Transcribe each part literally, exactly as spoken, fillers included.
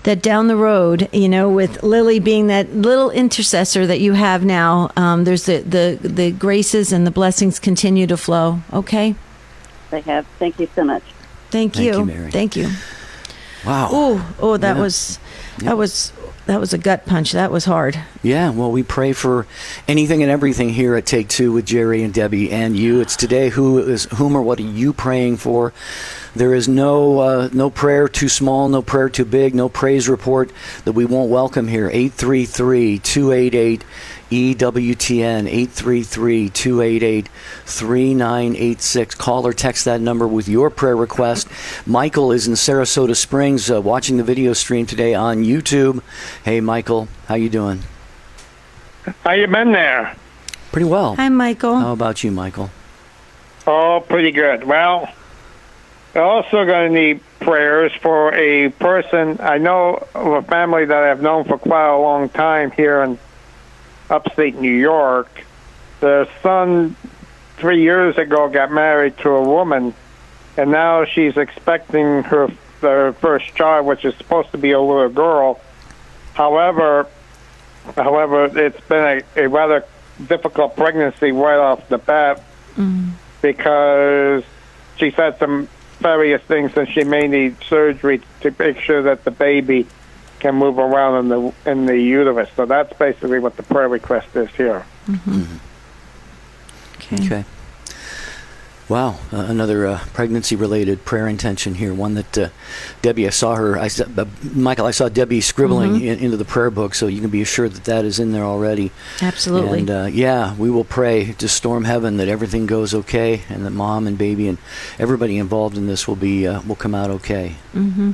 that down the road, you know, with Lily being that little intercessor that you have now, um, there's the, the, the graces and the blessings continue to flow. Okay? They have. Thank you so much. Thank you. Thank you, Mary. Thank you. Wow. Oh, oh, that Yeah. was, Yeah. that was, that was a gut punch. That was hard. Yeah, well, we pray for anything and everything here at Take Two with Jerry and Debbie and you. It's today. Who is whom or what are you praying for? There is no uh, no prayer too small, no prayer too big, no praise report that we won't welcome here. eight three three, two eight eight, E W T N, eight three three, two eight eight, three nine eight six. Call or text that number with your prayer request. Michael is in Sarasota Springs uh, watching the video stream today on YouTube. Hey, Michael, how you doing? How you been there? Pretty well. Hi, Michael. How about you, Michael? Oh, pretty good. Well, we're also going to need prayers for a person. I know of a family that I've known for quite a long time here in upstate New York. Their son, three years ago, got married to a woman, and now she's expecting her their first child, which is supposed to be a little girl. However, however, it's been a, a rather difficult pregnancy right off the bat Mm. because she's had some various things, and she may need surgery to make sure that the baby can move around in the in the uterus. So that's basically what the prayer request is here. Mm-hmm. Okay. Okay. Wow, uh, another uh, pregnancy-related prayer intention here. One that uh, Debbie, I saw her. I saw, uh, Michael, I saw Debbie scribbling Mm-hmm. in, into the prayer book, so you can be assured that that is in there already. Absolutely. And uh, yeah, we will pray to storm heaven that everything goes okay, and that mom and baby and everybody involved in this will be uh, will come out okay. Mm-hmm.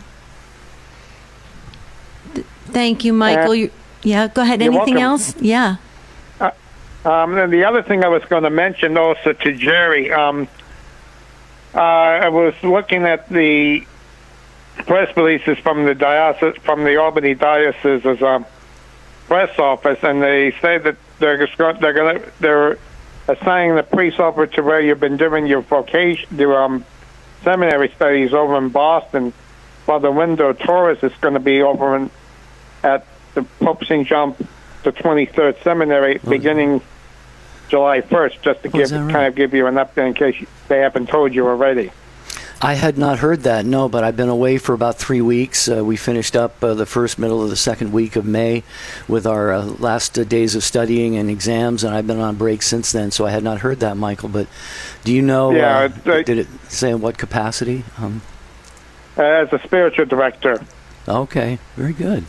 Th- Thank you, Michael. Uh, you, yeah, go ahead. you're Anything welcome. else? Yeah. Um, and the other thing I was going to mention also to Jerry, um, uh, I was looking at the press releases from the diocese, from the Albany Diocese's um, press office, and they say that they're just going, they're going to they're assigning the priest over to where you've been doing your vocation, your um, seminary studies over in Boston. Father Window Torres is going to be over in, at the Pope Saint John the twenty-third Seminary Oh. beginning July first, just to Oh, give is that right? kind of give you an update in case you, they haven't told you already. I had not heard that, no, but I've been away for about three weeks. Uh, we finished up uh, the first, middle of the second week of May with our uh, last uh, days of studying and exams, and I've been on break since then, so I had not heard that, Michael. But do you know, Yeah, uh, it's, uh, did it say in what capacity? Um, Uh, as a spiritual director. okay, very good.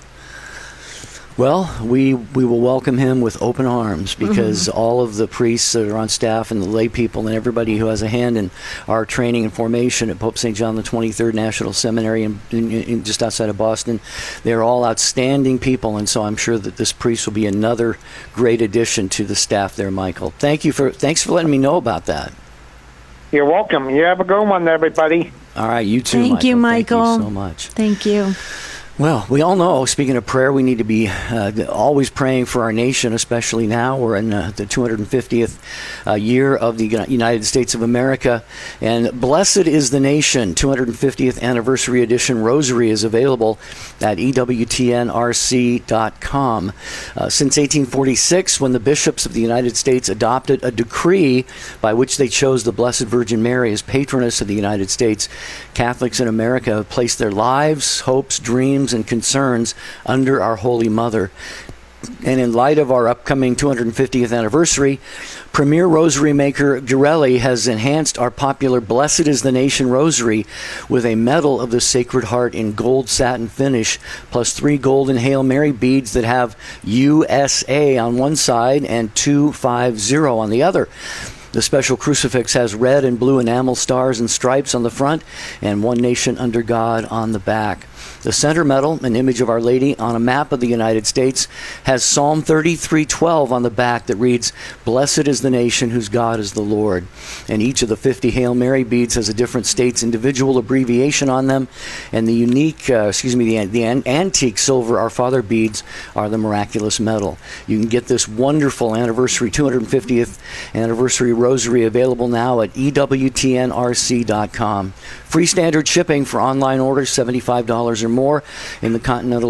Well, we we will welcome him with open arms because Mm-hmm. all of the priests that are on staff and the lay people and everybody who has a hand in our training and formation at Pope Saint John the twenty-third National Seminary in, in, in just outside of Boston, they're all outstanding people, and so I'm sure that this priest will be another great addition to the staff there, Michael. Thank you for thanks for letting me know about that. You're welcome. You have a good one, everybody. All right, you too, Thank Michael. you, Michael. Thank you so much. Thank you. Well, we all know, speaking of prayer, we need to be uh, always praying for our nation, especially now. We're in uh, the two hundred fiftieth uh, year of the United States of America. And Blessed is the Nation, two hundred fiftieth Anniversary Edition Rosary is available at E W T N R C dot com. Uh, since eighteen forty-six, when the bishops of the United States adopted a decree by which they chose the Blessed Virgin Mary as patroness of the United States, Catholics in America have placed their lives, hopes, dreams, and concerns under our Holy Mother. And in light of our upcoming two hundred fiftieth anniversary, Premier Rosary Maker Girelli has enhanced our popular Blessed is the Nation Rosary with a medal of the Sacred Heart in gold satin finish, plus three golden Hail Mary beads that have U S A on one side and two five zero on the other. The special crucifix has red and blue enamel stars and stripes on the front and One Nation Under God on the back. The center medal, an image of Our Lady on a map of the United States, has Psalm thirty-three twelve on the back that reads, "Blessed is the nation whose God is the Lord." And each of the fifty Hail Mary beads has a different state's individual abbreviation on them. And the unique, uh, excuse me, the, the an- antique silver Our Father beads are the miraculous medal. You can get this wonderful anniversary, two hundred fiftieth anniversary rosary available now at E W T N R C dot com. Free standard shipping for online orders, seventy-five dollars or more in the continental